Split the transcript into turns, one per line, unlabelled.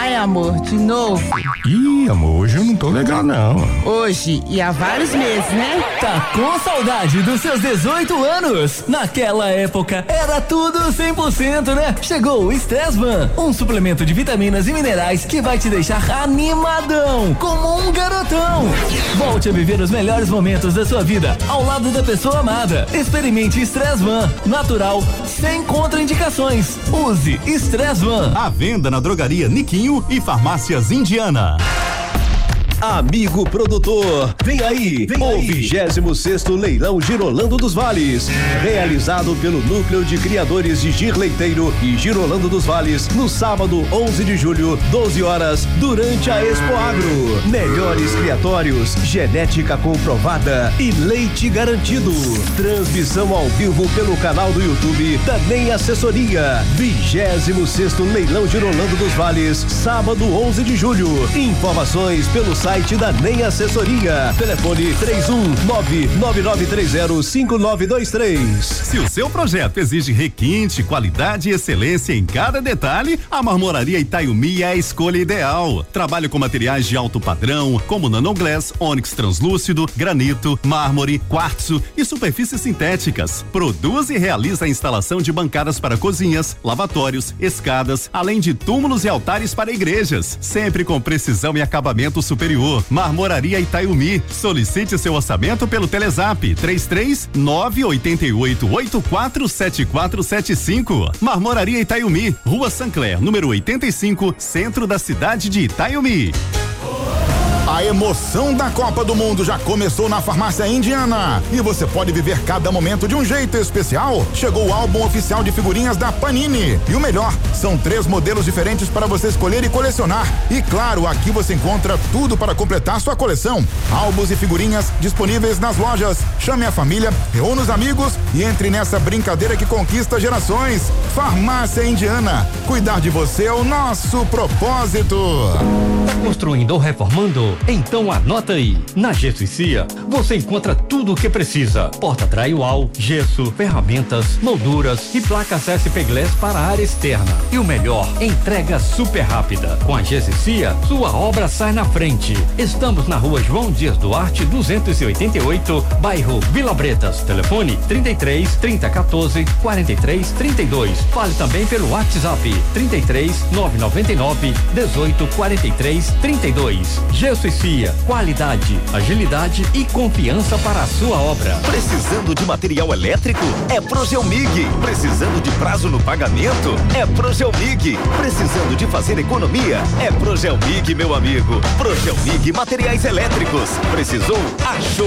Ai, amor, de novo?
Ih, amor, hoje eu não tô legal, não.
Hoje e há vários meses, né?
Tá com saudade dos seus 18 anos? Naquela época era tudo 100%, né? Chegou o Stressvan, um suplemento de vitaminas e minerais que vai te deixar animadão, como um garotão. Volte a viver os melhores momentos da sua vida ao lado da pessoa amada. Experimente Stressvan, natural, sem contraindicações. Use Stressvan.
À venda na drogaria Niquinho e farmácias Indiana.
Amigo produtor, vem aí o 26º Leilão Girolando dos Vales, realizado pelo Núcleo de Criadores de Gir Leiteiro e Girolando dos Vales, no sábado 11 de julho, 12 horas, durante a Expo Agro. Melhores criatórios, genética comprovada e leite garantido. Transmissão ao vivo pelo canal do YouTube da NEM Assessoria. 26º Leilão Girolando dos Vales, sábado 11 de julho. Informações pelo site da NEM Assessoria. Telefone 31999305923.
Se o seu projeto exige requinte, qualidade e excelência em cada detalhe, a Marmoraria Itaiumi é a escolha ideal. Trabalho com materiais de alto padrão, como nanoglass, ônix translúcido, granito, mármore, quartzo e superfícies sintéticas. Produz e realiza a instalação de bancadas para cozinhas, lavatórios, escadas, além de túmulos e altares para igrejas, sempre com precisão e acabamento superior. Marmoraria Itaiumi. Solicite seu orçamento pelo Telezap 33988847475. Marmoraria Itaiumi, Rua Sancler, número 85, centro da cidade de Itaiumi.
A emoção da Copa do Mundo já começou na Farmácia Indiana e você pode viver cada momento de um jeito especial. Chegou o álbum oficial de figurinhas da Panini e o melhor, são 3 modelos diferentes para você escolher e colecionar. E claro, aqui você encontra tudo para completar sua coleção. Álbuns e figurinhas disponíveis nas lojas. Chame a família, reúna os amigos e entre nessa brincadeira que conquista gerações. Farmácia Indiana, cuidar de você é o nosso propósito.
Tá construindo ou reformando? Então anota aí. Na Gesso e Cia, você encontra tudo o que precisa. Porta drywall, gesso, ferramentas, molduras e placas SP Glass para a área externa. E o melhor, entrega super rápida. Com a Gesso e Cia, sua obra sai na frente. Estamos na Rua João Dias Duarte, 288, bairro Vila Bretas. Telefone 33 3014 43 32. Fale também pelo WhatsApp 33 999 18 43 32. Gesso e Cia, qualidade, agilidade e confiança para a sua obra.
Precisando de material elétrico? É Progelmig. Precisando de prazo no pagamento? É Progelmig. Precisando de fazer economia? É Progelmig, meu amigo. Progelmig Materiais Elétricos. Precisou? Achou.